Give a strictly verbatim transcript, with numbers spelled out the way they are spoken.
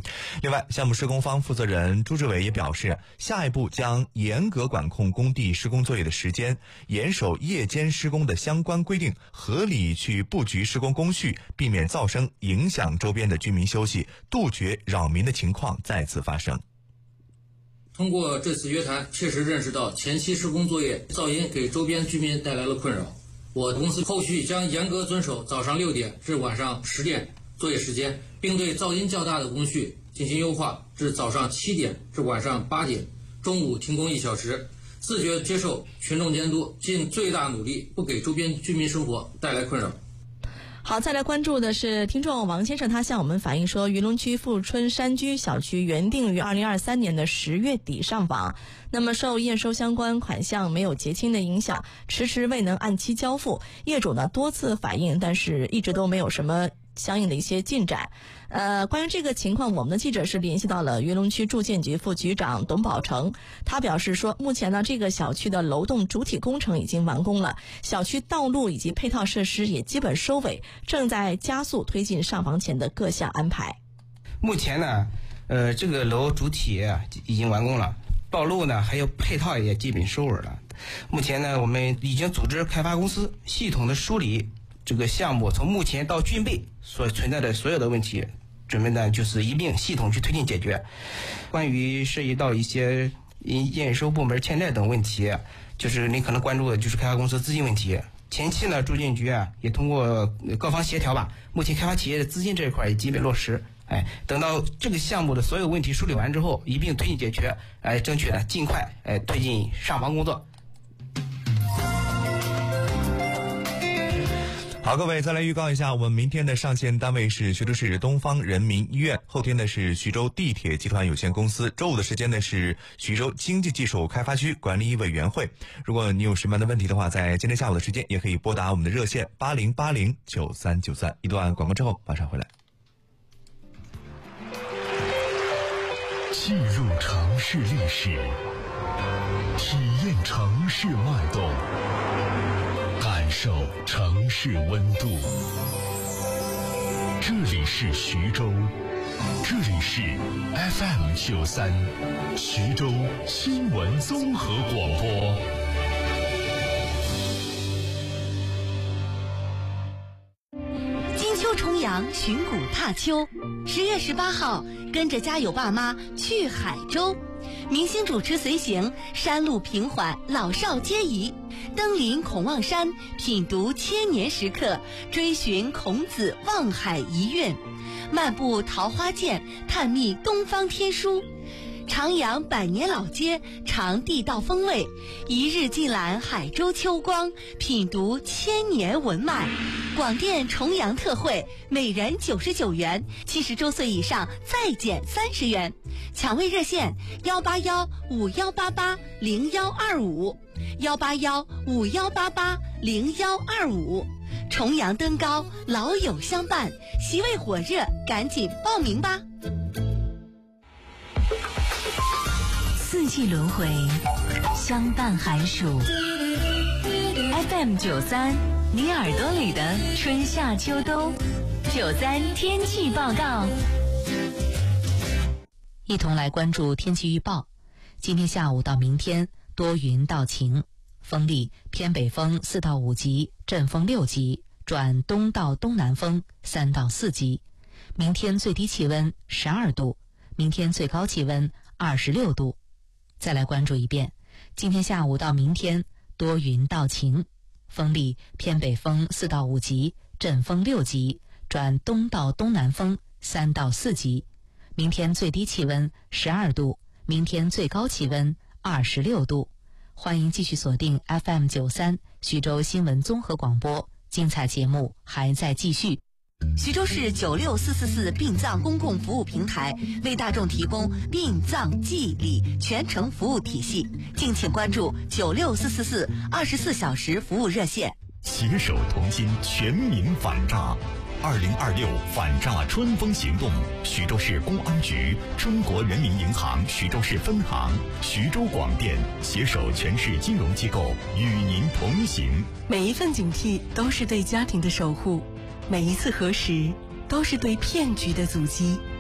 嗯，另外，项目施工方负责人朱志伟也表示，下一步将严格管控工地施工作业的时间，严守夜间施工的相关规定，合理去布局施工工序，避免噪声影响周边的居民休息，杜绝扰民的情况再次发生。 通过这次约谈，确实认识到前期施工作业噪音给周边居民带来了困扰。我公司后续将严格遵守早上六点至晚上十点作业时间，并对噪音较大的工序进行优化至早上七点至晚上八点，中午停工一小时，自觉接受群众监督，尽最大努力不给周边居民生活带来困扰。 好，再来关注的是听众王先生，他向我们反映说，云龙区富春山居小区原定于二零二三年的十月底上访，那么受验收相关款项没有结清的影响，迟迟未能按期交付，业主呢多次反映，但是一直都没有什么相应的一些进展。呃，关于这个情况，我们的记者是联系到了云龙区住建局副局长董宝成，他表示说，目前呢这个小区的楼栋主体工程已经完工了，小区道路以及配套设施也基本收尾，正在加速推进上房前的各项安排。 目前呢，呃，这个楼主体已经完工了，道路呢还有配套也基本收尾了。目前呢，我们已经组织开发公司系统的梳理这个项目从目前到竣备所存在的所有的问题，准备呢就是一并系统去推进解决。关于涉及到一些验收部门欠债等问题，就是你可能关注的就是开发公司资金问题。前期呢，住建局啊也通过各方协调吧，目前开发企业的资金这一块也基本落实。哎，等到这个项目的所有问题梳理完之后，一并推进解决，哎，争取呢尽快哎推进上房工作。 好，各位再来预告一下，我们明天的上线单位是徐州市东方人民医院，后天呢是徐州地铁集团有限公司，周五的时间呢是徐州经济技术开发区管理委员会。如果你有什么样的问题的话，在今天下午的时间也可以拨打我们的热线八零八零九三九三。一段广告之后马上回来。 进入城市历史，体验城市脉动，感受城市温度。这里是徐州，这里是 F M 九三，徐州新闻综合广播。 金秋重阳，寻古踏秋。十月十八号，跟着家有爸妈去海州，明星主持随行，山路平缓，老少皆宜。登临孔望山，品读千年石刻，追寻孔子望海遗韵，漫步桃花涧，探秘东方天书，徜徉百年老街，尝地道风味，一日尽览海州秋光，品读千年文脉。广电重阳特惠，每人九十九元，七十周岁以上再减三十元。抢位热线：幺八幺五幺八八零幺二五，幺八幺五幺八八零幺二五。重阳登高，老友相伴，席位火热，赶紧报名吧！ 四季轮回，相伴寒暑。F M 九三，你耳朵里的春夏秋冬。九三天气报告， 一同来关注天气预报。今天下午到明天多云到晴，风力偏北风四到五级，阵风六级，转东到东南风三到四级。明天最低气温十二度，明天最高气温二十六度。再来关注一遍，今天下午到明天多云到晴，风力偏北风四到五级，阵风六级，转东到东南风三到四级。明天最低气温十二度，明天最高气温二十六度。欢迎继续锁定 F M 九三徐州新闻综合广播，精彩节目还在继续。 徐州市九六四四四殡葬公共服务平台为大众提供殡葬祭礼全程服务体系，敬请关注九六四四四二十四小时服务热线。 携手同心，全民反诈。二零二六反诈春风行动，徐州市公安局、中国人民银行徐州市分行、徐州广电携手全市金融机构与您同行。 每一份警惕都是对家庭的守护，每一次核实都是对骗局的阻击。